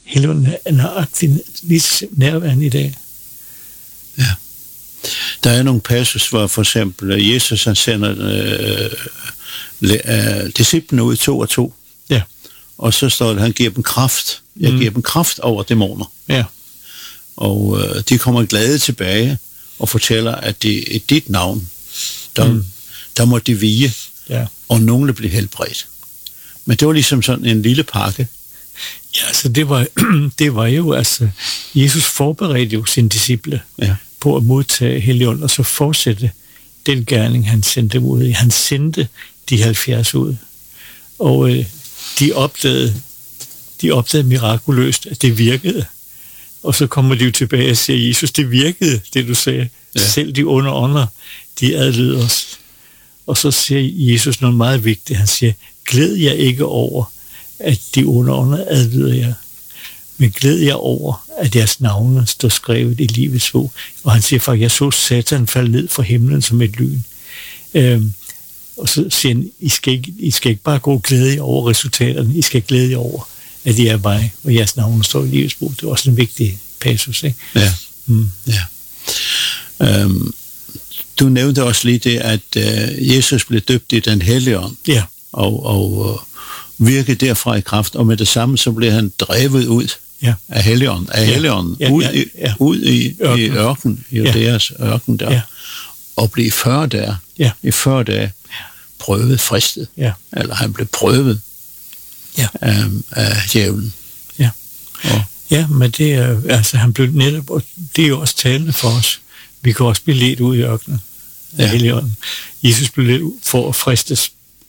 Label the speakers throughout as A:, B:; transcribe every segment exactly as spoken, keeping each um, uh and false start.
A: Helligånden er nøjagtigt lige nærværende i dag.
B: Ja. Der er nogle passus, hvor for eksempel Jesus han sender øh, øh, disciplene ud to og to.
A: Ja.
B: Og så står det, at han giver dem kraft. Jeg mm. giver dem kraft over dæmoner.
A: Ja.
B: Og øh, de kommer glade tilbage og fortæller, at det er dit navn. Der, mm. der må de vige,
A: ja.
B: Og nogle bliver helbredt. Men det var ligesom sådan en lille pakke.
A: Ja, altså det var, det var jo, altså, Jesus forberedte jo sine disciple
B: ja.
A: på at modtage Helligånden, og så fortsætte den gerning, han sendte dem ud i. Han sendte de halvfjerds ud, og øh, de opdagede, de opdagede mirakuløst, at det virkede. Og så kommer de jo tilbage og siger, Jesus, det virkede, det du sagde. Ja. Selv de onde ånder, de adlød os. Og så siger Jesus noget meget vigtigt. Han siger, glæd jer ikke over, at de onde ånder adlyder jer, men glæd jer over, at jeres navne står skrevet i livets bog. Og han siger faktisk, jeg så Satan falde ned fra himlen som et lyn. Øhm, og så siger han, I skal, ikke, I skal ikke bare gå og glæde jer over resultaterne, I skal glæde jer over, at I er mig, og jeres navne står i livets bog. Det er også en vigtig passus, ikke?
B: Ja, mm. ja. Øhm, du nævnte også lige det, at uh, Jesus blev døbt i den hellige ånd. Ja. Og, og uh, virkede derfra i kraft, og med det samme, så blev han drevet ud ja. af Helligånden, af ja. Helligånden, ja, ud, ja, ja. ud i, ørken. i ørken, i Judæas ja. ørken der, ja. og blev fyrre dage, ja. i fyrre dage prøvet, fristet, ja. eller han blev prøvet ja. af, af djævlen.
A: Ja. Og, ja, men det er, altså han blev netop, og det er jo også talende for os. Vi kan også blive ledt ud i ørkenen af ja. Helligånden. Jesus blev ledt ud for at fristes,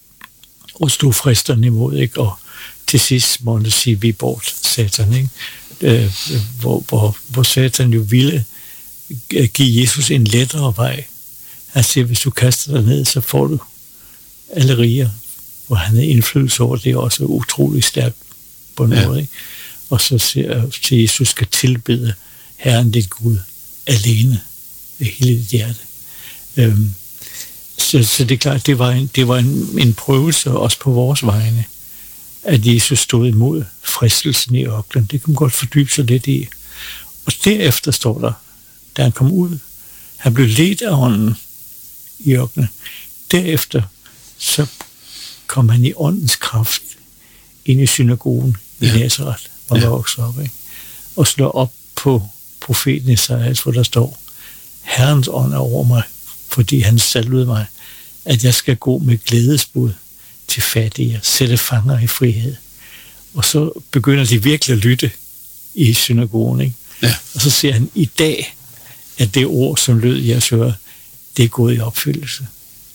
A: og stod fristerne imod, ikke? Og til sidst må man sige, vi bort Satan, ikke? Øh, hvor, hvor, hvor Satan jo ville give Jesus en lettere vej. Han siger, hvis du kaster dig ned, så får du alle riger, hvor han havde indflydelse over det, er også utrolig stærkt på noget, ja. ikke? Og så siger at Jesus skal tilbede Herren dit Gud alene ved hele dit hjerte. Øhm, Så, så det er klart, det var, en, det var en, en prøvelse også på vores vegne, at Jesus stod imod fristelsen i ørkenen. Det kan man godt fordybe sig lidt i. Og derefter står der, da han kom ud, han blev ledt af ånden i ørkenen. Derefter så kom han i åndens kraft ind i synagogen i ja. Nazaret, hvor han ja. voksede op, ikke? Og slår op på profeten Esajas, hvor der står, Herrens ånd er over mig, fordi han salvede mig, at jeg skal gå med glædesbud til fattige, sætte fanger i frihed. Og så begynder de virkelig at lytte i synagogen, ikke? Ja. Og så siger han, i dag, at det ord, som lød i jeres ører, det er gået i opfyldelse.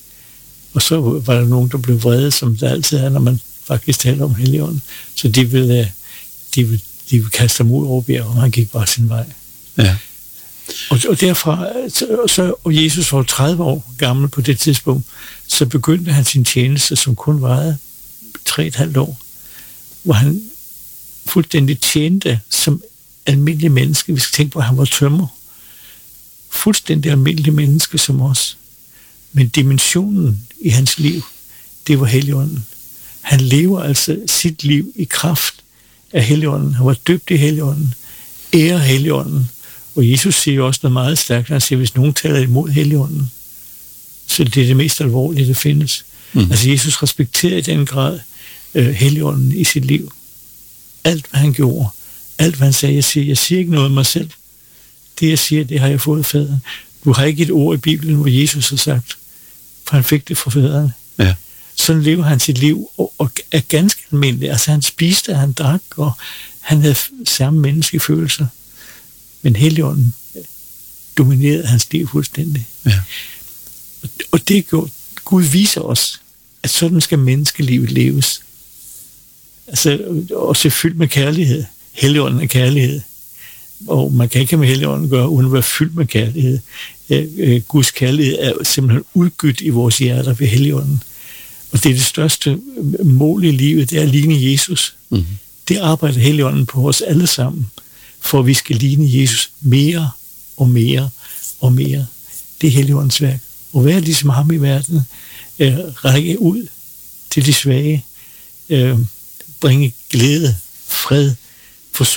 A: Og så var der nogen, der blev vrede, som der altid er, når man faktisk taler om Helligånden. Så de ville, de ville, de ville kaste ham ud over bjerget, og han gik bare sin vej. Ja. Og, og derfra, så, så, og Jesus var tredive år gammel på det tidspunkt, så begyndte han sin tjeneste, som kun varede tre og et halvt år, hvor han fuldstændig tjente som almindelig menneske. Vi skal tænke på, at han var tømrer. Fuldstændig almindelig menneske som os. Men dimensionen i hans liv, det var Helligånden. Han lever altså sit liv i kraft af Helligånden. Han var døbt i Helligånden. Ære Helligånden. Og Jesus siger jo også noget meget stærkt. Han siger, hvis nogen taler imod Helligånden, så det er det mest alvorlige, der findes. Mm. Altså Jesus respekterer i den grad øh, Helligånden i sit liv. Alt, hvad han gjorde. Alt, hvad han sagde. Jeg siger, jeg siger ikke noget om mig selv. Det, jeg siger, det har jeg fået af faderen. Du har ikke et ord i Bibelen, hvor Jesus har sagt, for han fik det fra faderen. Ja. Sådan lever han sit liv, og, og er ganske almindelig. Altså han spiste, han drak, og han havde samme menneskelige følelser. Men Helligånden dominerede hans liv fuldstændig. Ja. Og det gjorde, Gud viser os, at sådan skal menneskelivet leves. Altså også fyldt med kærlighed. Helligånden er kærlighed. Og man kan ikke med Helligånden gøre, uden at være fyldt med kærlighed. Guds kærlighed er simpelthen udgydt i vores hjerter ved Helligånden. Og det er det største mål i livet, det er at ligne Jesus. Mm-hmm. Det arbejder Helligånden på os alle sammen, for at vi skal ligne Jesus mere og mere og mere. Det er Helligåndens værk. Og være ligesom ham i verden, øh, række ud til de svage, øh, bringe glæde, fred,